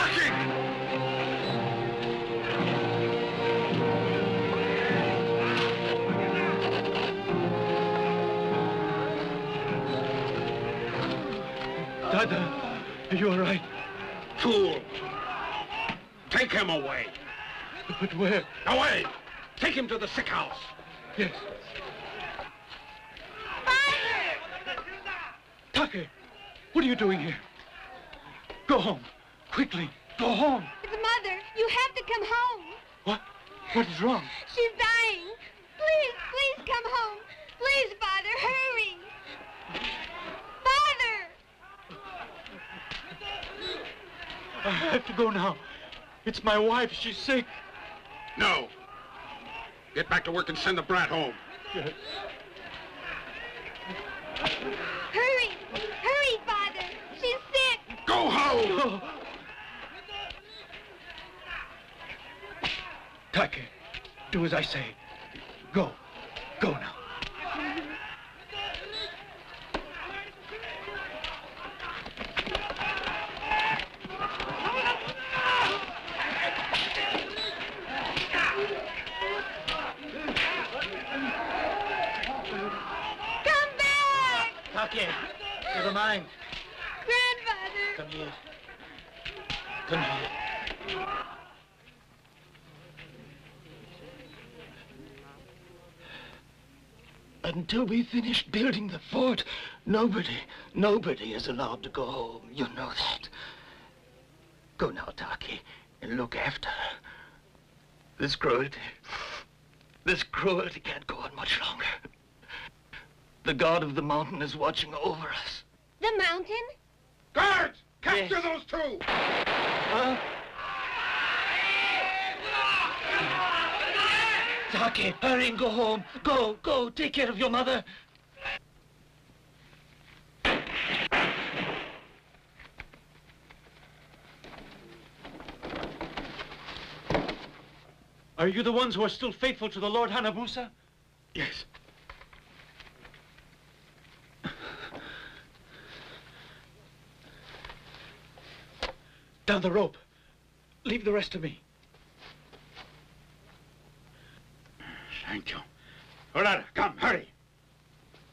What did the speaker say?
Dada, are you all right? Fool! Take him away. But where? Away! Take him to the sick house. Yes. Take, what are you doing here? Go home. Quickly, go home. It's Mother. You have to come home. What? What is wrong? She's dying. Please, please come home. Please, Father, hurry. Father! I have to go now. It's my wife. She's sick. No. Get back to work and send the brat home. Yes. Hurry! Hurry, Father! She's sick! Go home! Oh. Take, do as I say. Go. Go now. Take, never mind. Grandfather! Come here. Come here. Until we finish building the fort, nobody is allowed to go home. You know that. Go now, Taki, and look after her. This cruelty can't go on much longer. The god of the mountain is watching over us. The mountain? Guards! Capture those two! Huh? Taki, hurry and go home. Go, take care of your mother. Are you the ones who are still faithful to the Lord Hanabusa? Yes. Down the rope. Leave the rest to me. Thank you. All right, come, hurry.